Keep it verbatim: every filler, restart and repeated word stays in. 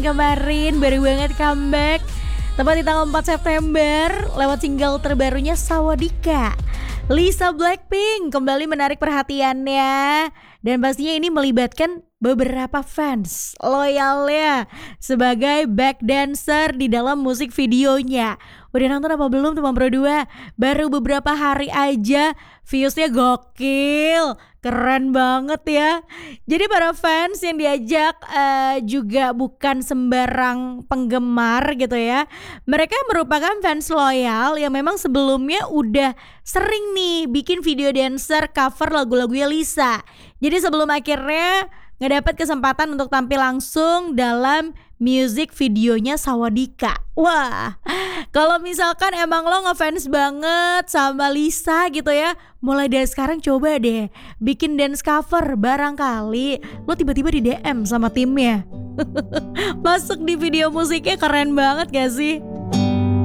Kemarin baru banget comeback tepat di tanggal empat September lewat single terbarunya Sawadika. Lisa Blackpink kembali menarik perhatiannya dan pastinya ini melibatkan beberapa fans loyalnya sebagai back dancer di dalam musik videonya. Udah nonton apa belum teman Pro dua? Baru beberapa hari aja viewsnya gokil, keren banget ya. Jadi para fans yang diajak uh, juga bukan sembarang penggemar gitu ya. Mereka merupakan fans loyal yang memang sebelumnya udah sering nih bikin video dancer cover lagu-lagunya Lisa. Jadi sebelum akhirnya ngedapat kesempatan untuk tampil langsung dalam music videonya Sawadika. Wah, kalau misalkan emang lo ngefans banget sama Lisa gitu ya, mulai dari sekarang coba deh bikin dance cover, barangkali lo tiba-tiba di D M sama timnya. Masuk di video musiknya, keren banget gak sih?